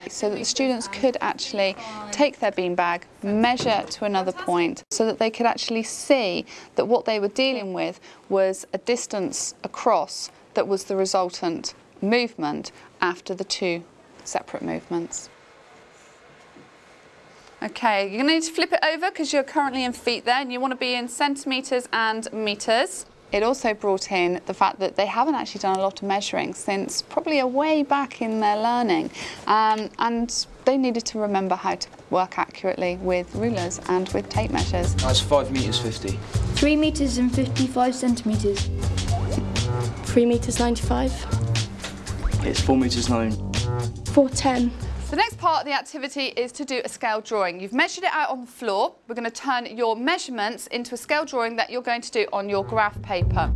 so that the students could actually take their beanbag, measure to another point, so that they could actually see that what they were dealing with was a distance across that was the resultant movement after the two separate movements. Okay, you're going to need to flip it over because you're currently in feet there, and you want to be in centimetres and metres. It also brought in the fact that they haven't actually done a lot of measuring since probably a way back in their learning, and they needed to remember how to work accurately with rulers and with tape measures. That's 5 metres 50. 3 metres and 55 centimetres. 3 metres 95. It's 4 metres 9. 410. The next part of the activity is to do a scale drawing. You've measured it out on the floor. We're going to turn your measurements into a scale drawing that you're going to do on your graph paper.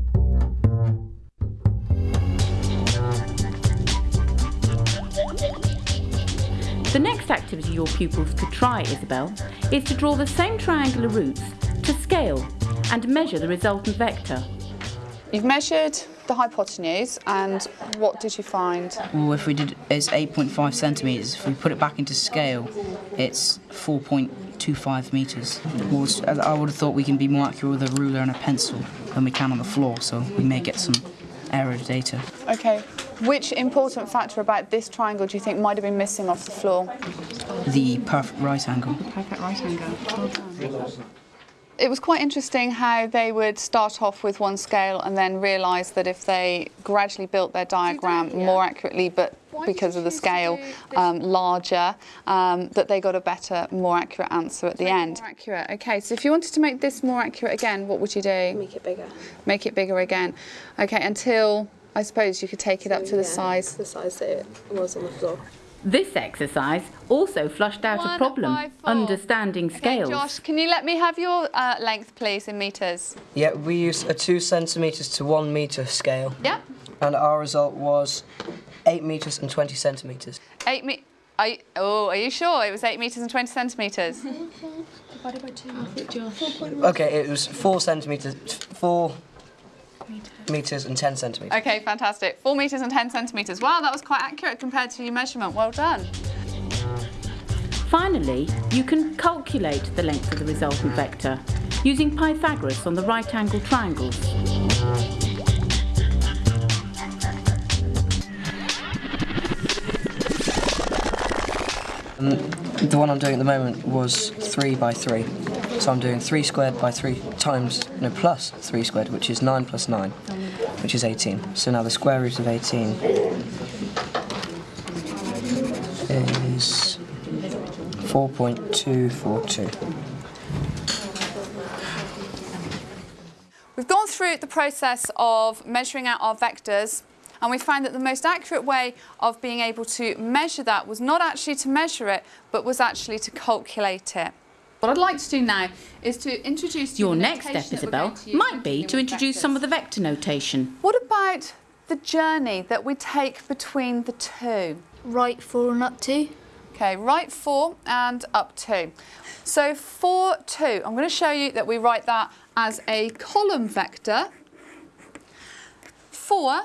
The next activity your pupils could try, Isabel, is to draw the same triangular roots to scale and measure the resultant vector. You've measured the hypotenuse, and what did you find? Well, if we did, it's 8.5 centimetres. If we put it back into scale, it's 4.25 metres. Well, I would have thought we can be more accurate with a ruler and a pencil than we can on the floor, so we may get some error data. Okay, which important factor about this triangle do you think might have been missing off the floor? The perfect right angle. Perfect right angle. Well done. It was quite interesting how they would start off with one scale and then realise that if they gradually built their diagram more accurately, but because of the scale larger, that they got a better, more accurate answer at the end. More accurate. Okay, so if you wanted to make this more accurate again, what would you do? Make it bigger. Make it bigger again. Okay, until I suppose you could take it up to the size. The size that it was on the floor. This exercise also flushed out a problem, understanding scales. Okay, Josh, can you let me have your length, please, in metres? Yeah, we used a 2 centimetres to 1 metre scale. Yeah. And our result was 8 metres and 20 centimetres. Are you sure it was 8 metres and 20 centimetres? Divided by 2. Okay, it was 4 centimetres, 4 metres and 10 centimetres. Okay, fantastic. 4 metres and 10 centimetres. Wow, that was quite accurate compared to your measurement. Well done. Finally, you can calculate the length of the resultant vector using Pythagoras on the right-angled triangles. The one I'm doing at the moment was 3 by 3. So I'm doing 3 squared by 3 plus 3 squared, which is 9 plus 9, which is 18. So now the square root of 18 is 4.242. We've gone through the process of measuring out our vectors, and we found that the most accurate way of being able to measure that was not actually to measure it, but was actually to calculate it. What I'd like to do now is to introduce your next step, Isabel, might be to introduce some of the vector notation. What about the journey that we take between the two? Right 4 and up 2. Okay, right 4 and up 2. So 4, 2, I'm going to show you that we write that as a column vector. 4,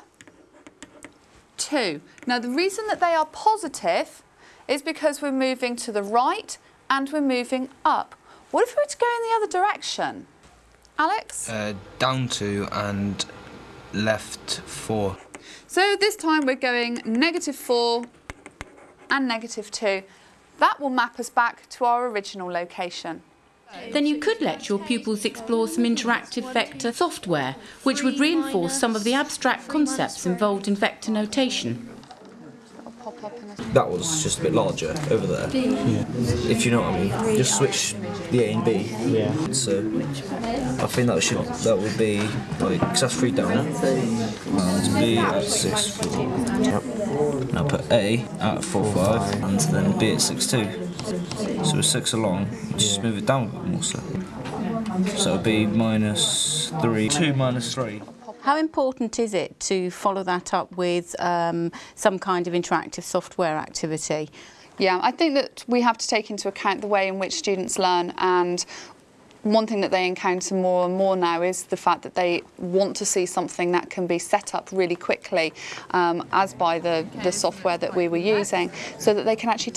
2. Now the reason that they are positive is because we're moving to the right and we're moving up. What if we were to go in the other direction? Alex? Down 2 and left 4. So this time we're going -4 and -2. That will map us back to our original location. Then you could let your pupils explore some interactive vector software, which would reinforce some of the abstract concepts involved in vector notation. That was just a bit larger over there. Yeah. If you know what I mean. Just switch the A and B. Yeah. So I think that would be like, because that's 3 down. And B at 6 4. Yep. Now put A at 4 5 and then B at 6 2. So with 6 along, just move it down a bit more so. So it would be -3, 2 minus 3. How important is it to follow that up with some kind of interactive software activity? Yeah, I think that we have to take into account the way in which students learn, and one thing that they encounter more and more now is the fact that they want to see something that can be set up really quickly, as by the software that we were using, so that they can actually